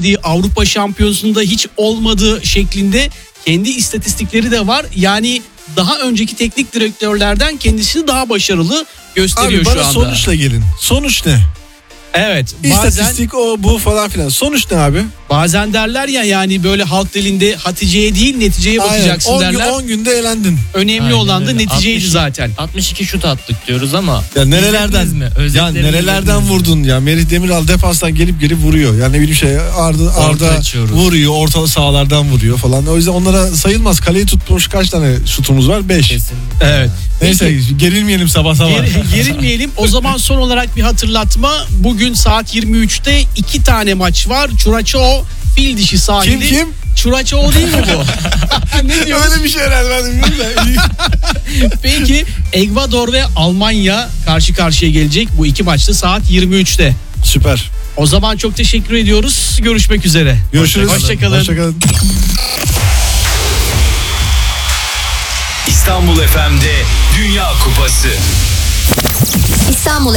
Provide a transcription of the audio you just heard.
geçmediği, Avrupa Şampiyonası'nda hiç olmadığı şeklinde kendi istatistikleri de var. Yani daha önceki teknik direktörlerden kendisini daha başarılı gösteriyor Abi şu anda. bana sonuçla gelin. Sonuç ne? Evet. İstatistik o bu falan filan. Sonuç ne abi? Bazen derler ya, yani böyle halk dilinde Hatice'ye değil neticeye bakacaksın 10 derler. 10 günde elendin. Önemli Aynen olan da öyle. neticeydi 62 zaten. 62 şut attık diyoruz ama. Ya nerelerden? İzlediniz mi? Ya Özetlerini nerelerden izlediniz mi? vurdun ya? Merih Demiral defanstan gelip vuruyor. Yani ne bileyim şey Arda açıyoruz. vuruyor, orta sahalardan vuruyor falan. O yüzden onlara sayılmaz. Kaleyi tutmuş kaç tane şutumuz var? 5. Kesinlikle. Evet. Neyse gerilmeyelim sabah. Gerilmeyelim. O zaman son olarak bir hatırlatma. Bugün saat 23'te 2 tane maç var. Çuraçao fil dişi sahili. Kim? Çuraçao değil mi bu? Ne diyorsun? Öyle bir şey herhalde ben de bilmiyorum da. Peki Ekvador ve Almanya karşı karşıya gelecek. Bu iki maçta saat 23'te. Süper. O zaman çok teşekkür ediyoruz. Görüşmek üzere. Görüşürüz. Hoşçakalın. İstanbul FM'de Dünya Kupası. İstanbul